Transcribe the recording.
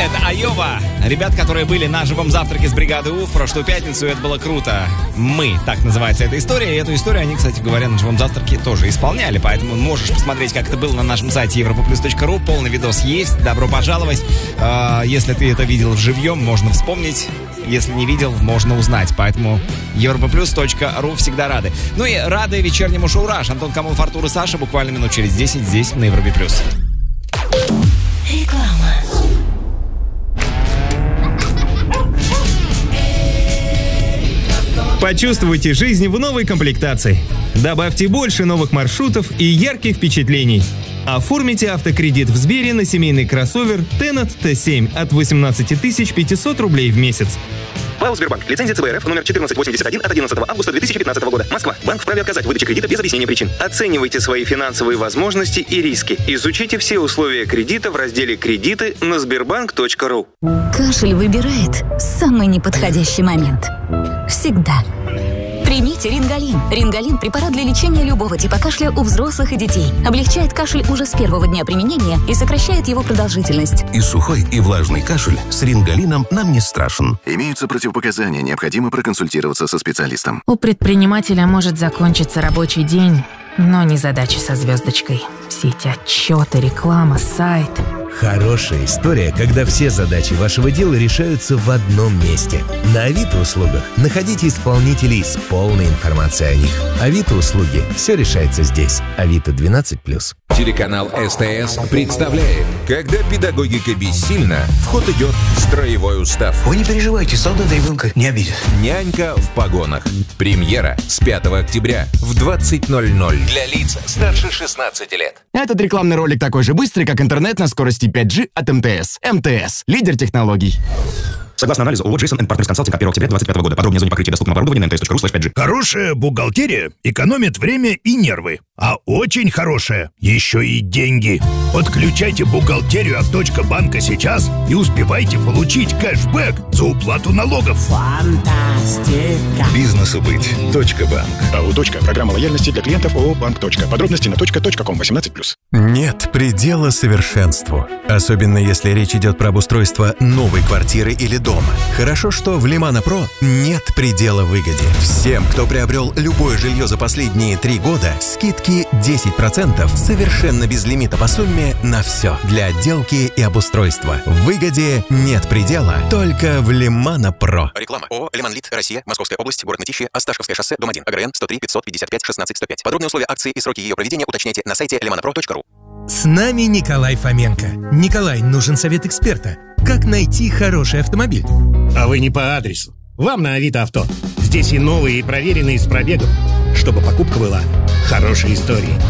исполняет Айова. Ребят, которые были на живом завтраке с бригадой У в прошлую пятницу, это было круто. «Мы», так называется эта история. И эту историю они, кстати говоря, на живом завтраке тоже исполняли. Поэтому можешь посмотреть, как это было на нашем сайте europaplus.ru. Полный видос есть. Добро пожаловать. Если ты это видел вживьем, можно вспомнить. Если не видел, можно узнать. Поэтому europaplus.ru всегда рады. Ну и рады вечернему шоу «Раш». Антон Камолов, Артур и Саша буквально минут через 10 здесь, на Европе+. Реклама. Почувствуйте жизнь в новой комплектации. Добавьте больше новых маршрутов и ярких впечатлений. Оформите автокредит в Сбере на семейный кроссовер Tenat T7 от 18 500 рублей в месяц. ПАО «Сбербанк». Лицензия ЦБРФ номер 1481 от 11 августа 2015 года. Москва. Банк вправе отказать в выдаче кредита без объяснения причин. Оценивайте свои финансовые возможности и риски. Изучите все условия кредита в разделе «Кредиты» на sberbank.ru. Кашель выбирает самый неподходящий момент. Всегда. Примите Рингалин. Рингалин – препарат для лечения любого типа кашля у взрослых и детей. Облегчает кашель уже с первого дня применения и сокращает его продолжительность. И сухой, и влажный кашель с Рингалином нам не страшен. Имеются противопоказания, необходимо проконсультироваться со специалистом. У предпринимателя может закончиться рабочий день, но не задача со звездочкой. Все эти отчеты, реклама, сайт. Хорошая история, когда все задачи вашего дела решаются в одном месте. На Авито услугах находите исполнителей с полной информацией о них. Авито услуги. Все решается здесь. Авито 12+. Телеканал СТС представляет «Когда педагогика бессильна, в ход идет строевой устав». Вы не переживайте, солдата ребенка не обидят. «Нянька в погонах». Премьера с 5 октября в 20:00 для лиц старше 16 лет. Этот рекламный ролик такой же быстрый, как интернет на скорости 5G от МТС. МТС – лидер технологий. Согласно анализу ООО «Джейсон энд Партнерс Консалтинг» от 1 октября 2025 года. Подробнее о зоне покрытия доступного оборудования на mts.ru/5G. Хорошая бухгалтерия экономит время и нервы. А очень хорошая еще и деньги. Подключайте бухгалтерию от Банка сейчас и успевайте получить кэшбэк за уплату налогов. Фантастика. Бизнесу быть. Банк. АО «Точка». Программа лояльности для клиентов ООО «Банк. Подробности на .ком 18+. Нет предела совершенству. Особенно если речь идет про обустройство новой квартиры или дома. Хорошо, что в Лимана Про нет предела выгоде. Всем, кто приобрел любое жилье за последние 3 года, скидки 10% совершенно без лимита по сумме на все для отделки и обустройства. В выгоде нет предела, только в Лимана Про. Реклама. ООО «Лиманлит. Россия. Московская область. Город Мытищи. Осташковское шоссе. Дом 1. АГРН 103 555 16 105. Подробные условия акции и сроки ее проведения уточняйте на сайте limanapro.ru. С нами Николай Фоменко. Николай, нужен совет эксперта. Как найти хороший автомобиль? А вы не по адресу. Вам на Авито Авто. Здесь и новые, и проверенные с пробегом. Чтобы покупка была хорошей историей.